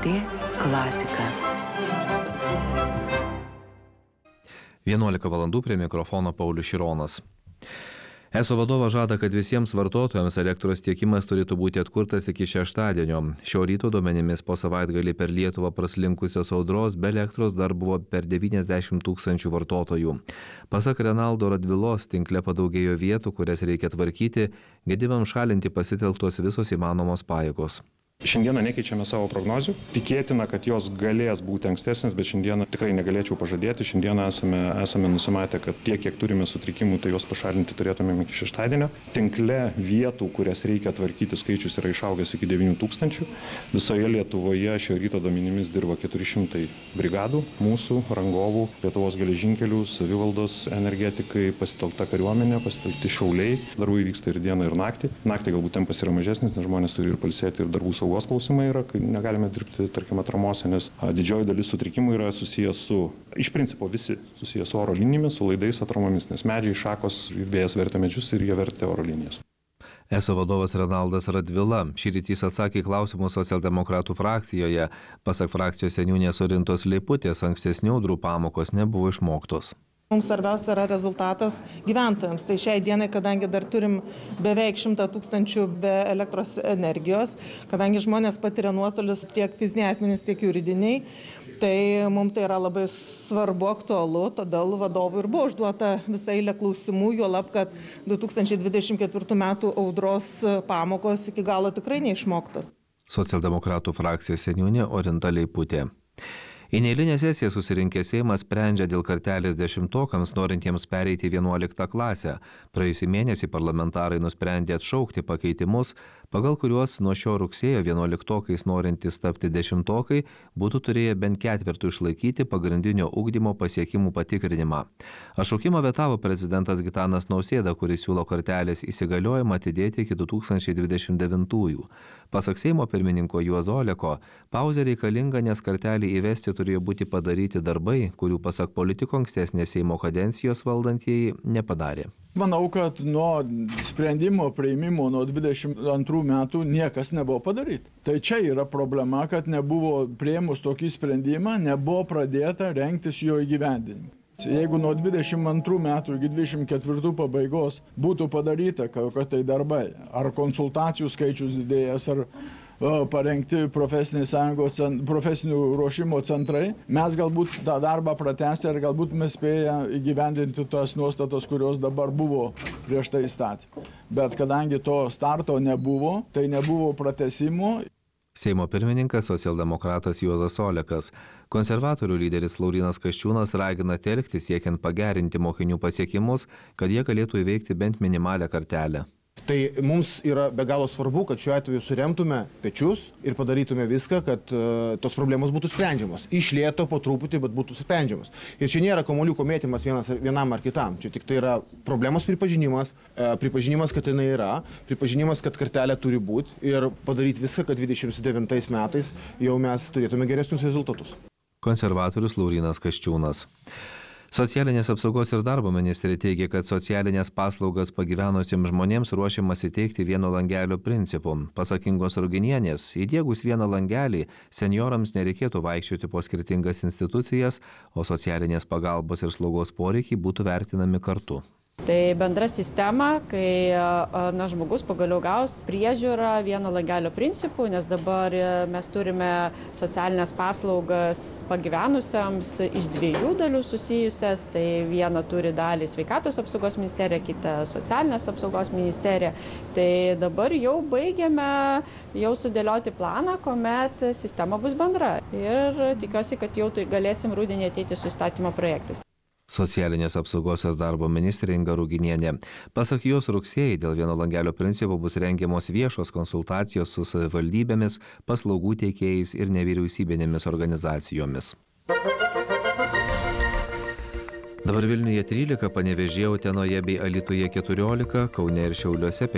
LRT klasika. 11 valandų prie mikrofono Paulius Šironas. ESO vadovas žada, kad visiems vartotojams elektros tiekimas turėtų būti atkurtas iki šeštadienio. Šio ryto duomenimis po savaitgalį per Lietuvą praslinkusios audros be elektros dar buvo per 90 000 vartotojų. Pasak Renaldo Radvilos, tinkle padaugėjo vietų, kurias reikia tvarkyti, gedimams šalinti pasitelktos visos įmanomos pajėgos. Šiandieną nekeičiame savo prognozių. Tikėtina, kad jos galės būti ankstesnės, bet šiandieną tikrai negalėčiau pažadėti. Šiandieną esame nusimatę, kad tiek, kiek turime sutrikimų, tai juos pašalinti turėtumėm iki šeštadienio. Tinkle vietų, kurias reikia tvarkyti, skaičius yra išaugęs iki 9 000. Visoje Lietuvoje šio ryto duomenimis dirba 400 brigadų, mūsų rangovų, Lietuvos geležinkelių, savivaldos energetikai, pasitelkta kariuomenė, pasitelkti šauliai. Darbai vyksta ir dieną, ir naktį. Naktį galbūt tempas yra mažesnis, nes žmonės turi ir pailsėti, ir darbų saugos klausimai yra, kai negalime dirbti, tarkim, atramuose, nes didžioji dalis sutrikimų yra susijęs su, iš principo visi susijęs su oro linijomis, su laidais, atramomis, nes medžiai, šakos, vėjas vertė medžius ir jie vertė oro linijas. ESO vadovas Renaldas Radvila šįryt atsakė į klausimus socialdemokratų frakcijoje. Pasak frakcijos seniūnės Orintos Leiputės, ankstesnių audrų pamokos nebuvo išmoktos. Mums svarbiausia yra rezultatas gyventojams. Tai šiai dienai, kadangi dar turim beveik 100 000 be elektros energijos, kadangi žmonės patiria nuostolius tiek fiziniai asmenys, tiek juridiniai, tai mums tai yra labai svarbu, aktualu, todėl vadovui ir buvo užduota visą eilę klausimų, juolab, kad 2024 metų audros pamokos iki galo tikrai neišmoktos. Socialdemokratų frakcijos seniūnė Orinta Leiputė. Į neeilinę sesiją susirinkęs Seimas sprendžia dėl kartelės 10-okams norintiems pereiti 11 klasę. Praėjusį mėnesį parlamentarai nusprendė atšaukti pakeitimus, pagal kuriuos nuo šio rugsėjo 11-okais norintys tapti 10-okai būtų turėję bent ketvirtų išlaikyti pagrindinio ugdymo pasiekimų patikrinimą. Atšaukimą vetavo prezidentas Gitanas Nausėda, kuris siūlo kartelės įsigaliojimą atidėti iki 2029-ųjų. Pasak Seimo pirmininko Juozo Oleko, pauzė reikalinga, nes kartelį įvesti turėjo būti padaryti darbai, kurių pasak politiko ankstesnės Seimo kadencijos valdantieji nepadarė. Manau, kad nuo sprendimo priėmimo nuo 22 metų niekas nebuvo padaryta. Tai čia yra problema, kad nebuvo priėmus tokį sprendimą, nebuvo pradėta rengtis jo įgyvendinimui. Jeigu nuo 22 metų iki 24 pabaigos būtų padaryta, kad tai darbai, ar konsultacijų skaičius didėjęs, ar parengti profesinių ruošimo centrai, mes galbūt tą darbą pratęsę ir galbūt mes spėję įgyvendinti tas nuostatas, kurios dabar buvo prieš tai įstatymą. Bet kadangi to starto nebuvo, tai nebuvo pratęsimo. Seimo pirmininkas socialdemokratas Juozas Olekas. Konservatorių lyderis Laurynas Kasčiūnas ragina telkti siekiant pagerinti mokinių pasiekimus, kad jie galėtų įveikti bent minimalią kartelę. Tai mums yra be galo svarbu, kad šiuo atveju suremtume pečius ir padarytume viską, kad tos problemos būtų sprendžiamos. Iš lėto po truputį, bet būtų sprendžiamos. Ir čia nėra kamuoliuko mėtymas vienam ar kitam. Čia tik tai yra problemos pripažinimas, kad jinai yra, pripažinimas, kad kartelė turi būti ir padaryti viską, kad 29 metais jau mes turėtume geresnius rezultatus. Konservatorius Laurynas Kasčiūnas. Socialinės apsaugos ir darbo ministrė teigia, kad socialinės paslaugas pagyvenusiems žmonėms ruošiamasi teikti vieno langelio principu. Pasak Ingos Ruginienės, įdiegus vieną langelį, senjorams nereikėtų vaikščioti po skirtingas institucijas, o socialinės pagalbos ir slaugos poreikiai būtų vertinami kartu. Tai bendra sistema, kai žmogus pagaliau gaus priežiūrą vieno langelio principų, nes dabar mes turime socialinės paslaugas pagyvenusiems iš dviejų dalių susijusias. Tai viena turi dalį sveikatos apsaugos ministerija, kita socialinės apsaugos ministerija. Tai dabar jau baigiame sudėlioti planą, kuomet sistema bus bendra. Ir tikiuosi, kad jau galėsim rudenį ateiti su įstatymo projektais. Socialinės apsaugos ir darbo ministrė Inga Ruginienė. Pasak jos, rugsėjį dėl vieno langelio principo bus rengiamos viešos konsultacijos su savivaldybėmis, paslaugų teikėjais ir nevyriausybinėmis organizacijomis. Dabar Vilniuje 13, Panevėžyje, Utenoje bei Alytuje 14, Kaune ir Šiauliuose